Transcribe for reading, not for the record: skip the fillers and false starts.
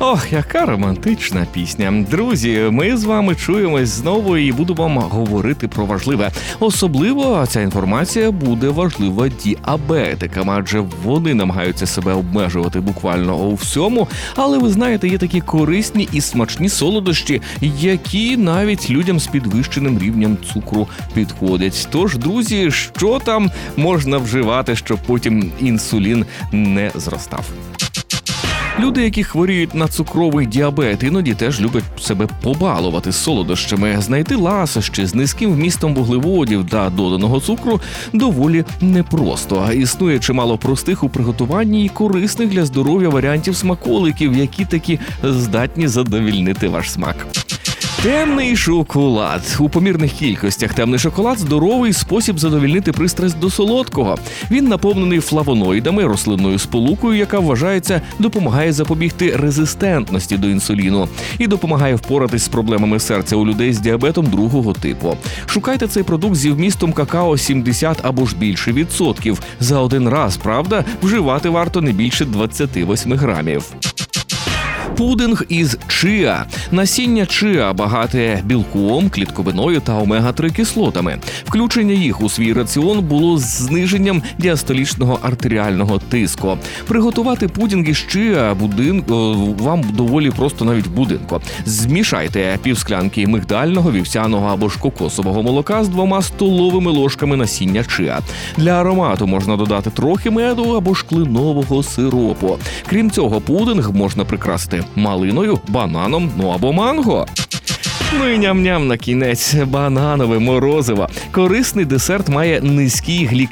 Ох, яка романтична пісня. Друзі, ми з вами чуємось знову і буду вам говорити про важливе. Особливо ця інформація буде важлива діабетикам, адже вони намагаються себе обмежувати буквально у всьому. Але ви знаєте, є такі корисні і смачні солодощі, які навіть людям з підвищеним рівнем цукру підходять. Тож, друзі, що там можна вживати, щоб потім інсулін не зростав? Люди, які хворіють на цукровий діабет, іноді теж люблять себе побалувати солодощами. Знайти ласощі з низьким вмістом вуглеводів та доданого цукру доволі непросто. Існує чимало простих у приготуванні і корисних для здоров'я варіантів смаколиків, які таки здатні задовільнити ваш смак. Темний шоколад. У помірних кількостях темний шоколад – здоровий спосіб задовільнити пристрасть до солодкого. Він наповнений флавоноїдами, рослинною сполукою, яка, вважається, допомагає запобігти резистентності до інсуліну і допомагає впоратись з проблемами серця у людей з діабетом другого типу. Шукайте цей продукт зі вмістом какао 70 або ж більше відсотків. За один раз, правда, вживати варто не більше 28 грамів. Пудинг із чиа. Насіння чиа багате білком, клітковиною та омега-3 кислотами. Включення їх у свій раціон було з зниженням діастолічного артеріального тиску. Приготувати пудінг із чиа вам доволі просто навіть в будинку. Змішайте півсклянки мигдального, вівсяного або ж кокосового молока з 2 столовими ложками насіння чиа. Для аромату можна додати трохи меду або ж кленового сиропу. Крім цього, пудинг можна прикрасити малиною, бананом, або манго. Ну і ням-ням на кінець. Бананове морозиво. Корисний десерт має низький